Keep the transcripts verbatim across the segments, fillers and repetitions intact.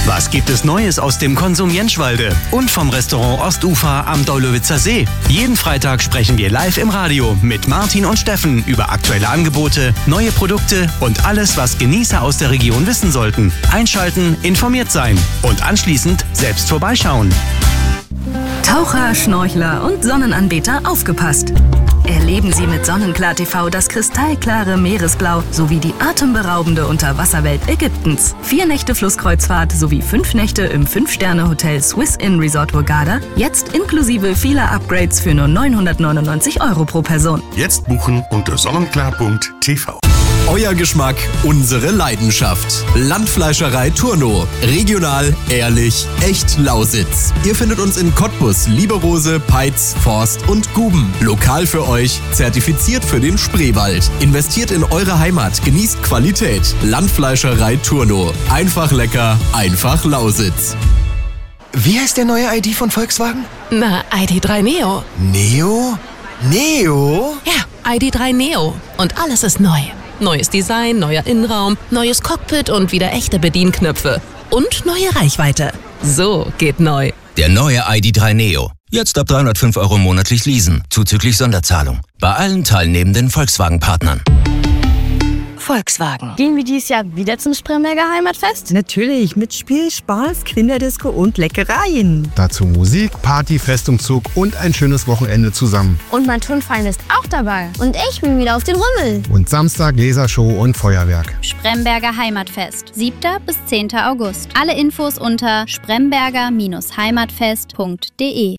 Was gibt es Neues aus dem Konsum Jentschwalde und vom Restaurant Ostufer am Daulowitzer See? Jeden Freitag sprechen wir live im Radio mit Martin und Steffen über aktuelle Angebote, neue Produkte und alles, was Genießer aus der Region wissen sollten. Einschalten, informiert sein und anschließend selbst vorbeischauen. Taucher, Schnorchler und Sonnenanbeter, aufgepasst! Erleben Sie mit Sonnenklar T V das kristallklare Meeresblau sowie die atemberaubende Unterwasserwelt Ägyptens. Vier Nächte Flusskreuzfahrt sowie fünf Nächte im Fünf-Sterne-Hotel Swiss Inn Resort Hurghada, jetzt inklusive vieler Upgrades für nur neunhundertneunundneunzig Euro pro Person. Jetzt buchen unter sonnenklar punkt t v. Euer Geschmack, unsere Leidenschaft. Landfleischerei Turno. Regional, ehrlich, echt Lausitz. Ihr findet uns in Cottbus, Lieberose, Peitz, Forst und Guben. Lokal für euch, zertifiziert für den Spreewald. Investiert in eure Heimat, genießt Qualität. Landfleischerei Turno. Einfach lecker, einfach Lausitz. Wie heißt der neue I D von Volkswagen? Na, I D drei Neo. Neo? Neo? Ja, I D drei Neo. Und alles ist neu. Neues Design, neuer Innenraum, neues Cockpit und wieder echte Bedienknöpfe. Und neue Reichweite. So geht neu. Der neue I D drei Neo. Jetzt ab dreihundertfünf Euro monatlich leasen, zuzüglich Sonderzahlung. Bei allen teilnehmenden Volkswagen-Partnern. Volkswagen. Gehen wir dieses Jahr wieder zum Spremberger Heimatfest? Natürlich, mit Spiel, Spaß, Kinderdisco und Leckereien. Dazu Musik, Party, Festumzug und ein schönes Wochenende zusammen. Und mein Turnverein ist auch dabei. Und ich bin wieder auf den Rummel. Und Samstag Lasershow und Feuerwerk. Spremberger Heimatfest, siebter bis zehnter August. Alle Infos unter spremberger Heimatfest punkt de.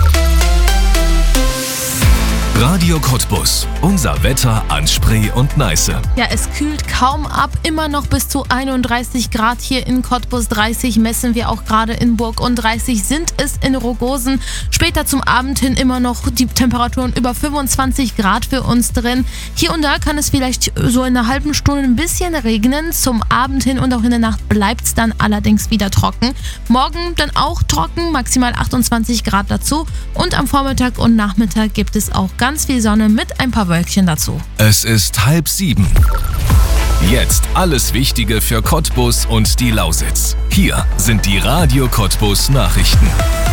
Radio Cottbus. Unser Wetter an Spree und Neiße. Ja, es kühlt kaum ab. Immer noch bis zu einunddreißig Grad hier in Cottbus. dreißig messen wir auch gerade in Burg und dreißig sind es in Rogosen. Später zum Abend hin immer noch die Temperaturen über fünfundzwanzig Grad für uns drin. Hier und da kann es vielleicht so in einer halben Stunde ein bisschen regnen. Zum Abend hin und auch in der Nacht bleibt es dann allerdings wieder trocken. Morgen dann auch trocken, maximal achtundzwanzig Grad dazu. Und am Vormittag und Nachmittag gibt es auch ganz viel Sonne mit ein paar Wölkchen dazu. Es ist halb sieben. Jetzt alles Wichtige für Cottbus und die Lausitz. Hier sind die Radio Cottbus Nachrichten.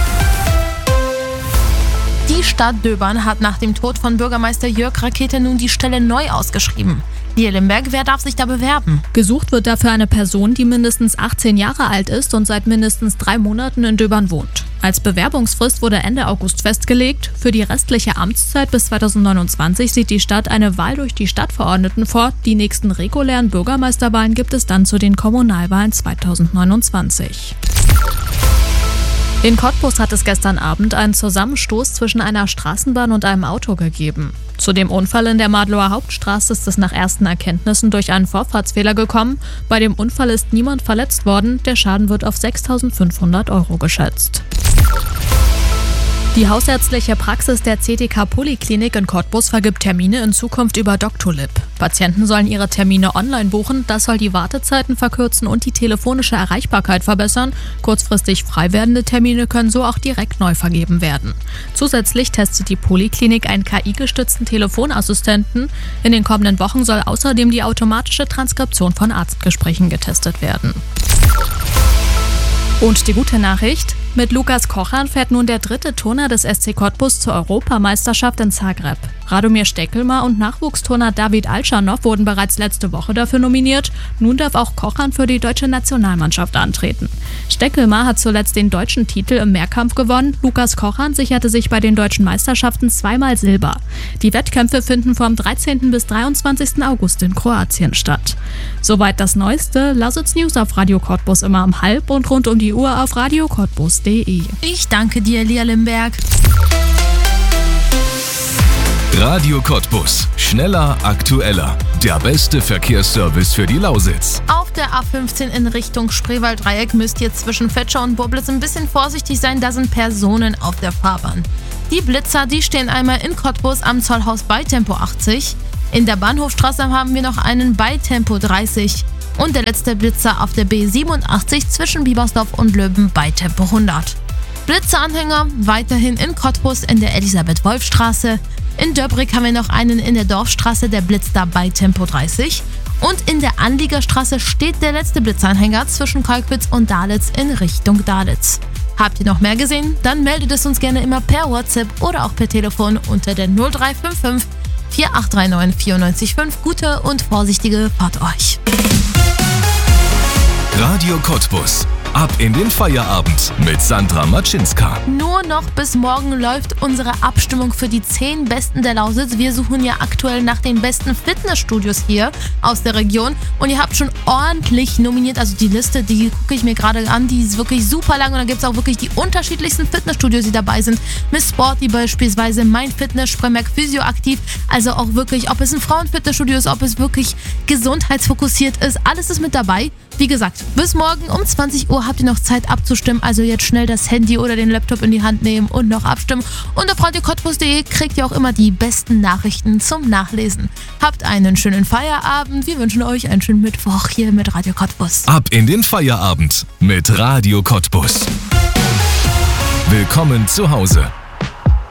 Die Stadt Döbern hat nach dem Tod von Bürgermeister Jörg Rakete nun die Stelle neu ausgeschrieben. Lia Limberg, wer darf sich da bewerben? Gesucht wird dafür eine Person, die mindestens achtzehn Jahre alt ist und seit mindestens drei Monaten in Döbern wohnt. Als Bewerbungsfrist wurde Ende August festgelegt. Für die restliche Amtszeit bis zweitausendneunundzwanzig sieht die Stadt eine Wahl durch die Stadtverordneten vor. Die nächsten regulären Bürgermeisterwahlen gibt es dann zu den Kommunalwahlen zweitausendneunundzwanzig. In Cottbus hat es gestern Abend einen Zusammenstoß zwischen einer Straßenbahn und einem Auto gegeben. Zu dem Unfall in der Madlower Hauptstraße ist es nach ersten Erkenntnissen durch einen Vorfahrtsfehler gekommen. Bei dem Unfall ist niemand verletzt worden. Der Schaden wird auf sechstausendfünfhundert Euro geschätzt. Die hausärztliche Praxis der C T K Poliklinik in Cottbus vergibt Termine in Zukunft über Doctolib. Patienten sollen ihre Termine online buchen, das soll die Wartezeiten verkürzen und die telefonische Erreichbarkeit verbessern. Kurzfristig frei werdende Termine können so auch direkt neu vergeben werden. Zusätzlich testet die Poliklinik einen K I-gestützten Telefonassistenten. In den kommenden Wochen soll außerdem die automatische Transkription von Arztgesprächen getestet werden. Und die gute Nachricht: Mit Lukas Kochan fährt nun der dritte Turner des S C Cottbus zur Europameisterschaft in Zagreb. Radomir Steckelmar und Nachwuchsturner David Alschanow wurden bereits letzte Woche dafür nominiert. Nun darf auch Kochan für die deutsche Nationalmannschaft antreten. Steckelmar hat zuletzt den deutschen Titel im Mehrkampf gewonnen. Lukas Kochan sicherte sich bei den deutschen Meisterschaften zweimal Silber. Die Wettkämpfe finden vom dreizehnten bis dreiundzwanzigsten August in Kroatien statt. Soweit das Neueste. Lausitz News auf Radio Cottbus immer um halb und rund um die Uhr auf radio cottbus punkt de. Ich danke dir, Lia Limberg. Radio Cottbus. Schneller, aktueller. Der beste Verkehrsservice für die Lausitz. Auf der A fünfzehn in Richtung Spreewald-Dreieck müsst ihr zwischen Fetscher und Burblitz ein bisschen vorsichtig sein, da sind Personen auf der Fahrbahn. Die Blitzer, die stehen einmal in Cottbus am Zollhaus bei Tempo achtzig. In der Bahnhofstraße haben wir noch einen bei Tempo dreißig. Und der letzte Blitzer auf der B siebenundachtzig zwischen Biebersdorf und Löben bei Tempo hundert. Blitzeranhänger weiterhin in Cottbus in der Elisabeth-Wolf-Straße. In Döbrig haben wir noch einen in der Dorfstraße, der blitzt da bei Tempo dreißig. Und in der Anliegerstraße steht der letzte Blitzanhänger zwischen Kolkwitz und Dalitz in Richtung Dalitz. Habt ihr noch mehr gesehen? Dann meldet es uns gerne immer per WhatsApp oder auch per Telefon unter der null drei fünf fünf vier acht drei neun vier neun fünf. Gute und vorsichtige Fahrt euch. Radio Cottbus. Ab in den Feierabend mit Sandra Matschinska. Nur noch bis morgen läuft unsere Abstimmung für die zehn Besten der Lausitz. Wir suchen ja aktuell nach den besten Fitnessstudios hier aus der Region. Und ihr habt schon ordentlich nominiert. Also die Liste, die gucke ich mir gerade an, die ist wirklich super lang. Und da gibt es auch wirklich die unterschiedlichsten Fitnessstudios, die dabei sind. Miss Sporty beispielsweise, Mein Fitness, Spremberg Physioaktiv. Also auch wirklich, ob es ein Frauenfitnessstudio ist, ob es wirklich gesundheitsfokussiert ist. Alles ist mit dabei. Wie gesagt, bis morgen um zwanzig Uhr habt ihr noch Zeit abzustimmen, also jetzt schnell das Handy oder den Laptop in die Hand nehmen und noch abstimmen. Und auf radio cottbus punkt de kriegt ihr auch immer die besten Nachrichten zum Nachlesen. Habt einen schönen Feierabend, wir wünschen euch einen schönen Mittwoch hier mit Radio Cottbus. Ab in den Feierabend mit Radio Cottbus. Willkommen zu Hause.